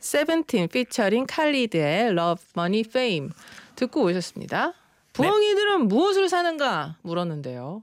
세븐틴 피처링 칼리드의 Love, Money, Fame 듣고 오셨습니다. 부엉이들은 무엇을 사는가 물었는데요.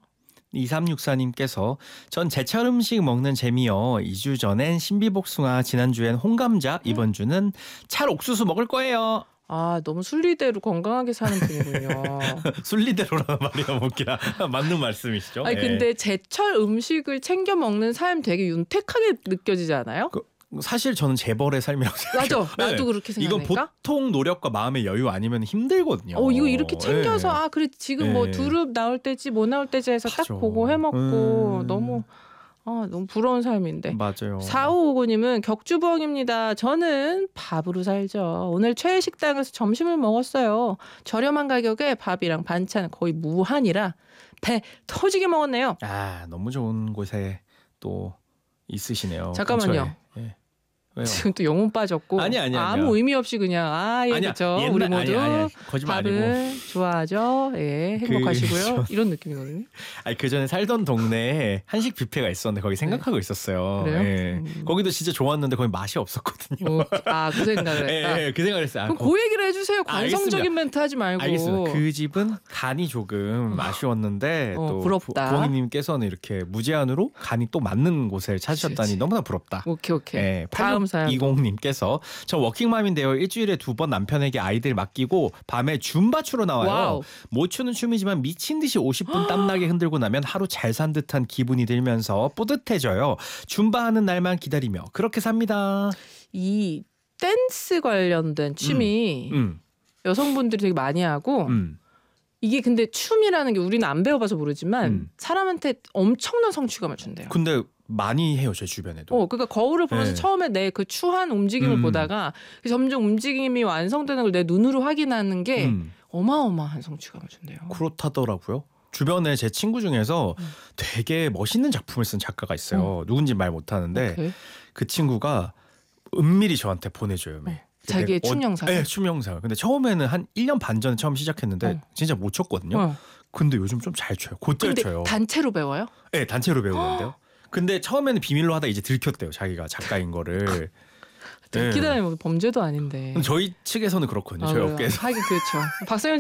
2364님께서 전 제철 음식 먹는 재미요. 2주 전엔 신비복숭아, 지난주엔 홍감자, 이번 주는 찰옥수수 먹을 거예요. 아, 너무 순리대로 건강하게 사는 분이군요. 순리대로라는 말이 너무 웃기나. 맞는 말씀이시죠? 아니 근데 제철 음식을 챙겨 먹는 삶 되게 윤택하게 느껴지지 않아요? 사실 저는 재벌의 삶이라고 생각해요. 맞아. 나도 그렇게 생각하니까. 이건 보통 노력과 마음의 여유 아니면 힘들거든요. 이거 이렇게 챙겨서 아 그래 지금 뭐 두릅 나올 때지 뭐 나올 때지 해서 딱 보고 해먹고 너무 부러운 삶인데. 맞아요. 4559님은 격주부엉입니다. 저는 밥으로 살죠. 오늘 최애 식당에서 점심을 먹었어요. 저렴한 가격에 밥이랑 반찬 거의 무한이라 배 터지게 먹었네요. 아 너무 좋은 곳에 또 있으시네요. 잠깐만요. 예. 왜요? 지금 또 영혼 빠졌고 아니. 아무 의미 없이 그냥 그렇죠. 우리 모두 거짓말 밥을 아니고. 좋아하죠. 예, 행복하시고요. 이런 느낌이거든요. 아니 그 전에 살던 동네에 한식 뷔페가 있었는데 거기 생각하고 있었어요. 그래요? 예. 거기도 진짜 좋았는데 거기 맛이 없었거든요. 그 생각을 했다. 예, 그 생각을 했어요. 그럼 그 얘기를 해주세요. 관성적인 멘트 하지 말고. 알겠습니다. 그 집은 간이 조금 아쉬웠는데 또 부럽다. 부엉이님께서는 이렇게 무제한으로 간이 또 맞는 곳을 찾으셨다니 그치. 너무나 부럽다. 오케이. 예, 다음 사연. 20님께서 저 워킹맘인데요. 일주일에 2번 남편에게 아이들 맡기고 밤에 줌바 추러 나와요. 와우. 못 추는 춤이지만 미친 듯이 50분 땀나게 흔들고 나면 하루 잘 산 듯한 기분이 들면서 뿌듯해져요. 줌바 하는 날만 기다리며 그렇게 삽니다. 이 댄스 관련된 취미 여성분들이 되게 많이 하고 이게 근데 춤이라는 게 우리는 안 배워봐서 모르지만 사람한테 엄청난 성취감을 준대요. 근데 많이 해요, 제 주변에도. 그러니까 거울을 보면서 처음에 내 그 추한 움직임을 보다가 점점 움직임이 완성되는 걸 내 눈으로 확인하는 게 어마어마한 성취감을 준대요. 그렇다더라고요. 주변에 제 친구 중에서 되게 멋있는 작품을 쓴 작가가 있어요. 누군지 말 못하는데 오케이. 그 친구가 은밀히 저한테 보내줘요. 자기의 춤 영상을? 네, 춤 영상을. 근데 처음에는 한 1년 반 전에 처음 시작했는데 진짜 못 췄거든요. 근데 요즘 좀 잘 춰요. 곧잘 춰요. 근데 단체로 배워요? 네, 단체로 배우는데요. 근데 처음에는 비밀로 하다 이제 들켰대요. 자기가 작가인 거를. 들키다니 범죄도 아닌데. 저희 측에서는 그렇거든요. 저희 업계에서. 하긴 그렇죠. 박사님